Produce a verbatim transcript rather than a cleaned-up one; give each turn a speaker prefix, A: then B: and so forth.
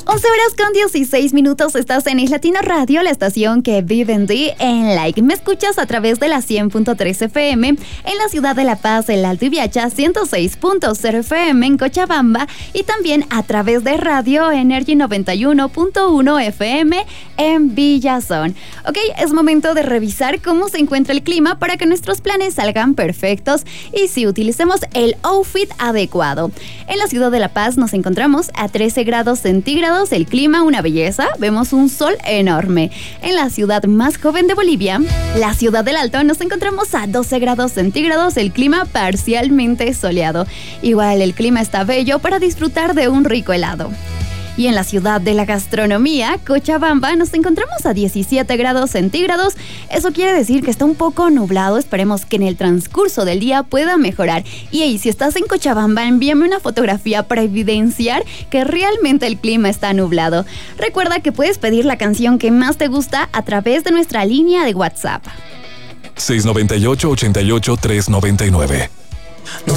A: once horas con dieciséis minutos, estás en Islatino Radio, la estación que vive en ti en Like. Me escuchas a través de la cien punto tres F M en la ciudad de La Paz, el Alto Ibiacha, ciento seis punto cero F M en Cochabamba y también a través de Radio Energy noventa y uno punto uno F M en Villazón. Ok, es momento de revisar cómo se encuentra el clima para que nuestros planes salgan perfectos y si utilicemos el outfit adecuado. En la ciudad de La Paz nos encontramos a trece grados centígrados, el clima una belleza, vemos un sol enorme. En la ciudad más joven de Bolivia, la ciudad del Alto, nos encontramos a doce grados centígrados, el clima parcialmente soleado. Igual el clima está bello para disfrutar de un rico helado. Y en la ciudad de la gastronomía, Cochabamba, nos encontramos a diecisiete grados centígrados. Eso quiere decir que está un poco nublado. Esperemos que en el transcurso del día pueda mejorar. Y hey, si estás en Cochabamba, envíame una fotografía para evidenciar que realmente el clima está nublado. Recuerda que puedes pedir la canción que más te gusta a través de nuestra línea de WhatsApp.
B: seis nueve ocho, ocho ocho, tres nueve nueve.